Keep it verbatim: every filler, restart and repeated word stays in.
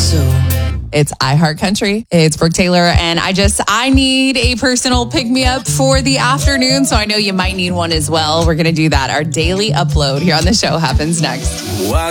So it's iHeartCountry. It's Brooke Taylor. And I just, I need a personal pick-me-up for the afternoon. So I know you might need one as well. We're going to do that. Our daily upload here on the show happens next.